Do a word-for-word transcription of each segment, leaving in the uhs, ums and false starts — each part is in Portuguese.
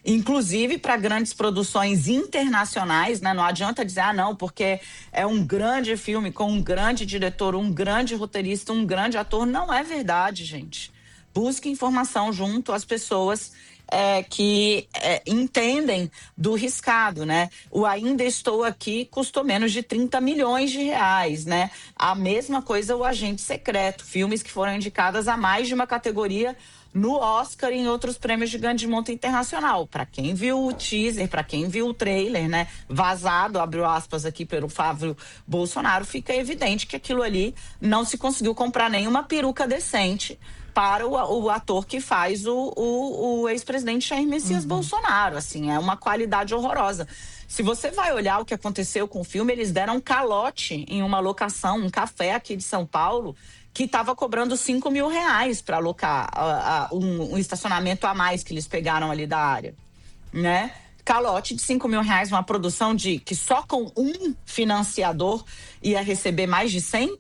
inclusive para grandes produções internacionais, né? Não adianta dizer, ah, não, porque é um grande filme com um grande diretor, um grande roteirista, um grande ator. Não é verdade, gente. Busque informação junto às pessoas é, que é, entendem do riscado, né? O Ainda Estou Aqui custou menos de trinta milhões de reais, né? A mesma coisa o Agente Secreto, filmes que foram indicadas a mais de uma categoria no Oscar e em outros prêmios de grande monta internacional. Para quem viu o teaser, para quem viu o trailer, né, vazado, abriu aspas aqui pelo Flávio Bolsonaro, fica evidente que aquilo ali não se conseguiu comprar nenhuma peruca decente para o, o ator que faz o, o, o ex-presidente Jair Messias uhum. Bolsonaro. Assim, é uma qualidade horrorosa. Se você vai olhar o que aconteceu com o filme, eles deram um calote em uma locação, um café aqui de São Paulo, que estava cobrando cinco mil reais para alocar uh, uh, um, um estacionamento a mais que eles pegaram ali da área, né? Calote de cinco mil reais, uma produção de que só com um financiador ia receber mais de cem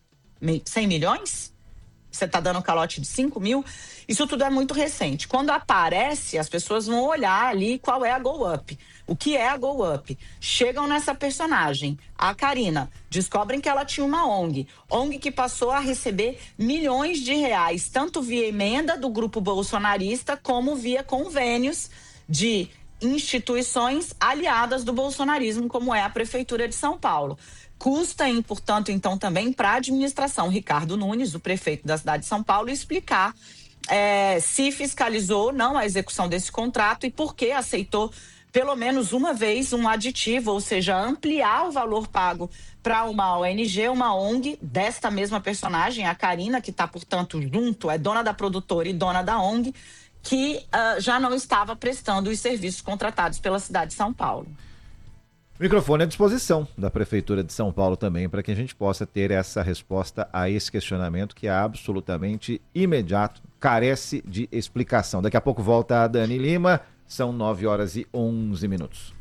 milhões? Você está dando calote de cinco mil? Isso tudo é muito recente. Quando aparece, as pessoas vão olhar ali qual é a Go Up. O que é a Go Up? Chegam nessa personagem, a Karina, descobrem que ela tinha uma O N G. O N G que passou a receber milhões de reais, tanto via emenda do grupo bolsonarista, como via convênios de instituições aliadas do bolsonarismo, como é a Prefeitura de São Paulo. Custa, portanto, então, também para a administração, Ricardo Nunes, o prefeito da cidade de São Paulo, explicar é, se fiscalizou ou não a execução desse contrato e por que aceitou pelo menos uma vez um aditivo, ou seja, ampliar o valor pago para uma O N G, uma O N G desta mesma personagem, a Karina, que está, portanto, junto, é dona da produtora e dona da O N G, que uh, já não estava prestando os serviços contratados pela cidade de São Paulo. Microfone à disposição da Prefeitura de São Paulo também, para que a gente possa ter essa resposta a esse questionamento que é absolutamente imediato, carece de explicação. Daqui a pouco volta a Dani Lima, são nove horas e onze minutos.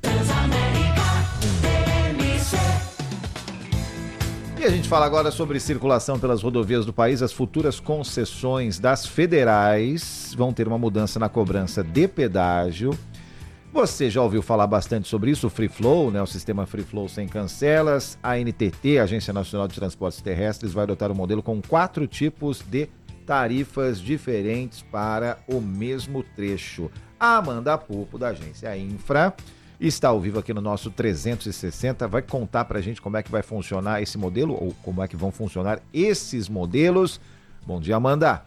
E a gente fala agora sobre circulação pelas rodovias do país. As futuras concessões das federais vão ter uma mudança na cobrança de pedágio. Você já ouviu falar bastante sobre isso, o Free Flow, né? O sistema Free Flow sem cancelas. A N T T, a Agência Nacional de Transportes Terrestres, vai adotar um modelo com quatro tipos de tarifas diferentes para o mesmo trecho. A Amanda Pupo, da agência Infra, está ao vivo aqui no nosso trezentos e sessenta, vai contar pra gente como é que vai funcionar esse modelo, ou como é que vão funcionar esses modelos. Bom dia, Amanda.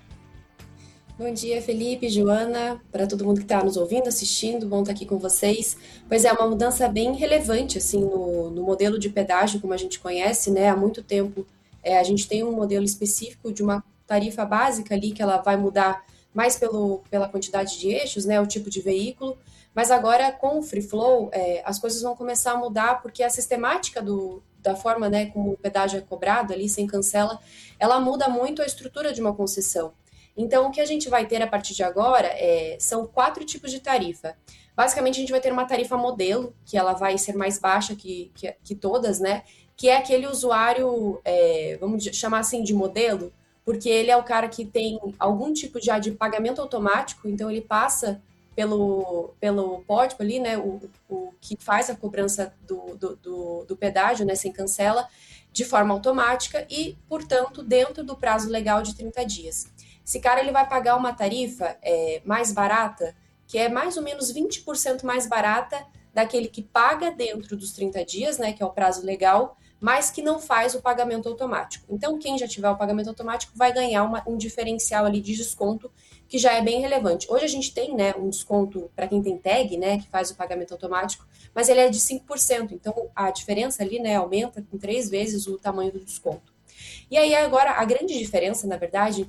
Bom dia, Felipe, Joana, para todo mundo que está nos ouvindo, assistindo, bom estar aqui com vocês. Pois é, uma mudança bem relevante, assim, no, no modelo de pedágio, como a gente conhece, né? Há muito tempo é, a gente tem um modelo específico de uma tarifa básica ali, que ela vai mudar mais pelo, pela quantidade de eixos, né? O tipo de veículo. Mas agora, com o Free Flow, é, as coisas vão começar a mudar, porque a sistemática do, da forma, né, como o pedágio é cobrado ali, sem cancela, ela muda muito a estrutura de uma concessão. Então, o que a gente vai ter a partir de agora é, são quatro tipos de tarifa. Basicamente, a gente vai ter uma tarifa modelo, que ela vai ser mais baixa que, que, que todas, né? Que é aquele usuário, é, vamos chamar assim de modelo, porque ele é o cara que tem algum tipo já de pagamento automático, então ele passa pelo, pelo pódico ali, né? O, o que faz a cobrança do, do, do, do pedágio, né? Sem cancela, de forma automática e, portanto, dentro do prazo legal de trinta dias. Esse cara ele vai pagar uma tarifa é, mais barata, que é mais ou menos vinte por cento mais barata daquele que paga dentro dos trinta dias, né, que é o prazo legal, mas que não faz o pagamento automático. Então, quem já tiver o pagamento automático vai ganhar uma, um diferencial ali de desconto, que já é bem relevante. Hoje a gente tem, né, um desconto para quem tem tag, né, que faz o pagamento automático, mas ele é de cinco por cento, então a diferença ali, né, aumenta com três vezes o tamanho do desconto. E aí agora, a grande diferença, na verdade,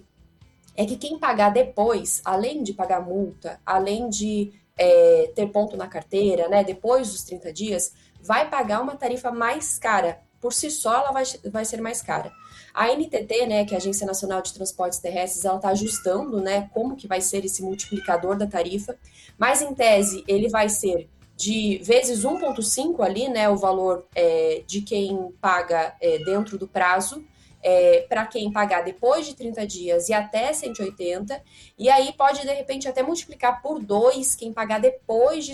é que quem pagar depois, além de pagar multa, além de é, ter ponto na carteira, né, depois dos trinta dias, vai pagar uma tarifa mais cara. Por si só, ela vai, vai ser mais cara. A N T T, né, que é a Agência Nacional de Transportes Terrestres, ela está ajustando, né, como que vai ser esse multiplicador da tarifa, mas em tese ele vai ser de vezes um vírgula cinco ali, né, o valor é, de quem paga é, dentro do prazo, É, para quem pagar depois de trinta dias e até cento e oitenta, e aí pode, de repente, até multiplicar por dois quem pagar depois de